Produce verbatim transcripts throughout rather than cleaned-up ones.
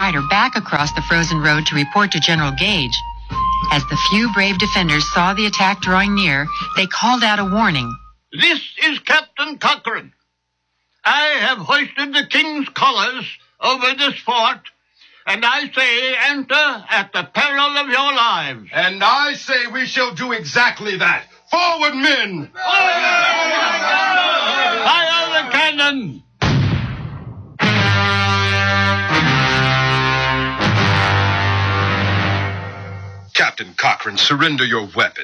rider back across the frozen road to report to General Gage. As the few brave defenders saw the attack drawing near, they called out a warning. This is Captain Cochrane. I have hoisted the king's colors over this fort, and I say enter at the peril of your lives. And I say we shall do exactly that. Forward, men! Fire the cannon! Captain Cochrane, surrender your weapon.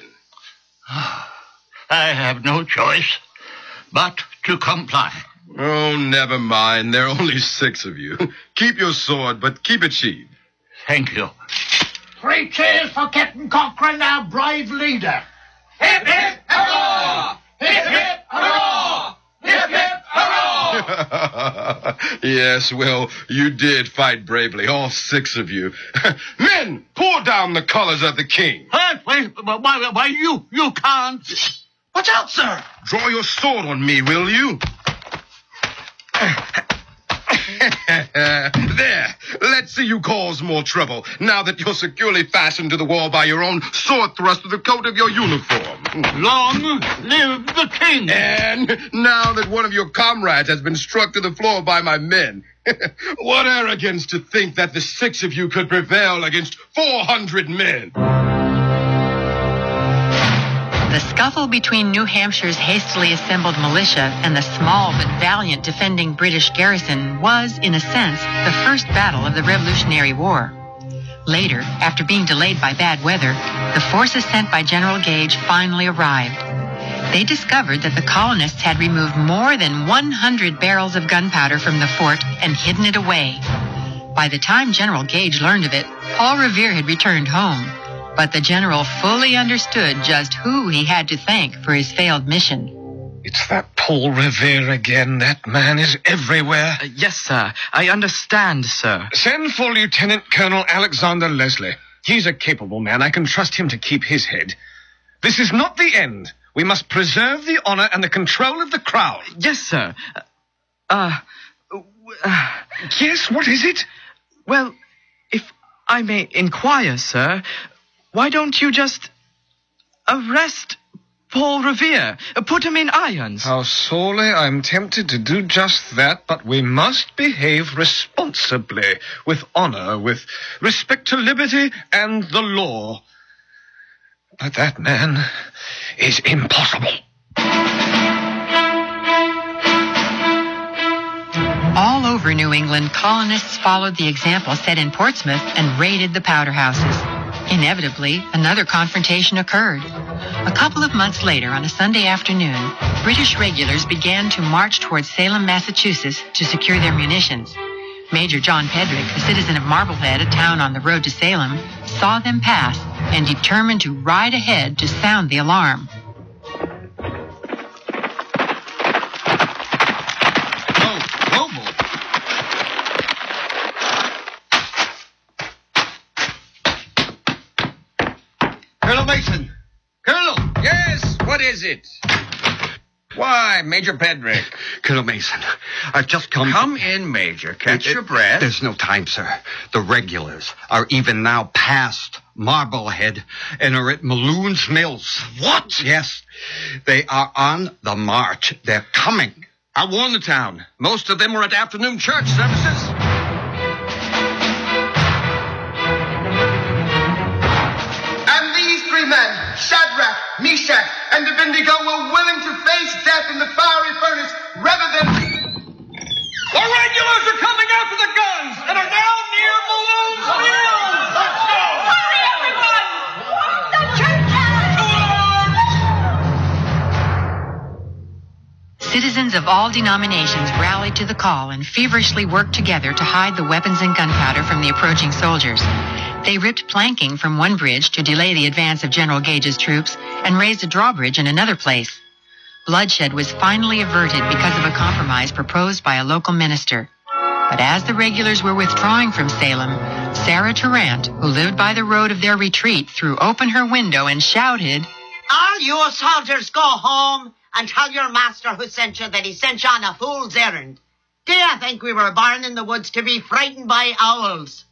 I have no choice but to comply. Oh, never mind. There are only six of you. Keep your sword, but keep it sheathed. Thank you. Three cheers for Captain Cochrane, our brave leader. Hip, hip, hurrah! Hip, hip, hurrah! Hip, hip, hurrah! Yes, well, you did fight bravely, all six of you. Men, pour down the colors of the king. Hey, wait, why, why, you, you can't. Watch out, sir! Draw your sword on me, will you? There. Let's see you cause more trouble, now that you're securely fastened to the wall by your own sword thrust through the coat of your uniform. Long live the king! And now that one of your comrades has been struck to the floor by my men, what arrogance to think that the six of you could prevail against four hundred men. The scuffle between New Hampshire's hastily assembled militia and the small but valiant defending British garrison was, in a sense, the first battle of the Revolutionary War. Later, after being delayed by bad weather, the forces sent by General Gage finally arrived. They discovered that the colonists had removed more than one hundred barrels of gunpowder from the fort and hidden it away. By the time General Gage learned of it, Paul Revere had returned home. But the general fully understood just who he had to thank for his failed mission. It's that Paul Revere again. That man is everywhere. Uh, yes, sir. I understand, sir. Send for Lieutenant Colonel Alexander Leslie. He's a capable man. I can trust him to keep his head. This is not the end. We must preserve the honor and the control of the crown. Yes, sir. Uh, uh... Yes, what is it? Well, if I may inquire, sir... Why don't you just arrest Paul Revere? Put him in irons? How sorely I'm tempted to do just that, but we must behave responsibly, with honor, with respect to liberty and the law. But that man is impossible. All over New England, colonists followed the example set in Portsmouth and raided the powder houses. Inevitably, another confrontation occurred. A couple of months later, on a Sunday afternoon, British regulars began to march towards Salem, Massachusetts, to secure their munitions. Major John Pedrick, a citizen of Marblehead, a town on the road to Salem, saw them pass and determined to ride ahead to sound the alarm. Colonel Mason! Colonel! Yes, what is it? Why, Major Pedrick? Colonel Mason, I've just come... Come in, Major. Catch It- your breath. There's no time, sir. The regulars are even now past Marblehead and are at Maloon's Mills. What? Yes, they are on the march. They're coming. I warned the town. Most of them were at afternoon church services. Men, Shadrach, Meshach, and Abednego were willing to face death in the fiery furnace rather than... The regulars are coming after the guns and are now near Maloon's Mills! Let's go! Hurry, everyone! The church! Citizens of all denominations rallied to the call and feverishly worked together to hide the weapons and gunpowder from the approaching soldiers. They ripped planking from one bridge to delay the advance of General Gage's troops and raised a drawbridge in another place. Bloodshed was finally averted because of a compromise proposed by a local minister. But as the regulars were withdrawing from Salem, Sarah Tarrant, who lived by the road of their retreat, threw open her window and shouted, "All you soldiers go home and tell your master who sent you that he sent you on a fool's errand. Do you think we were born in the woods to be frightened by owls?"